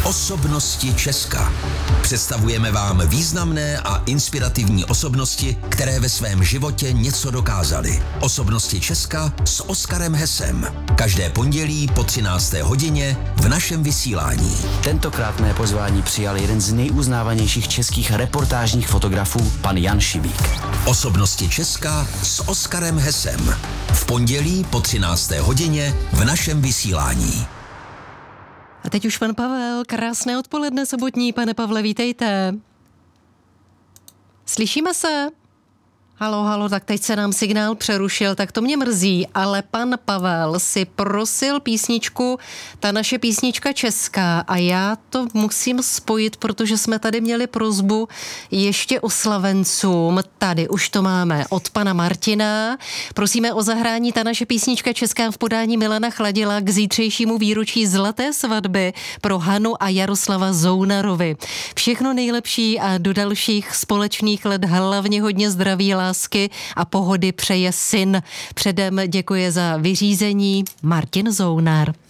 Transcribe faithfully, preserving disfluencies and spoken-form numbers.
Osobnosti Česka. Představujeme vám významné a inspirativní osobnosti, které ve svém životě něco dokázaly. Osobnosti Česka s Oskarem Hesem. Každé pondělí po třinácté hodině v našem vysílání. Tentokrát mé pozvání přijal jeden z nejuznávanějších českých reportážních fotografů, pan Jan Šibík. Osobnosti Česka s Oskarem Hesem. V pondělí po třinácté hodině v našem vysílání. A teď už pan Pavel, krásné odpoledne sobotní, pane Pavle, vítejte. Slyšíme se? Halo, halo, tak teď se nám signál přerušil, tak to mě mrzí, ale pan Pavel si prosil písničku, ta naše písnička česká, a já to musím spojit, protože jsme tady měli prosbu ještě oslavencům. Tady už to máme od pana Martina. Prosíme o zahrání ta naše písnička česká v podání Milana Chladila k zítřejšímu výročí zlaté svatby pro Hanu a Jaroslava Zounarovi. Všechno nejlepší a do dalších společných let hlavně hodně zdraví, lásky a pohody přeje syn. Předem děkuje za vyřízení Martin Zounar.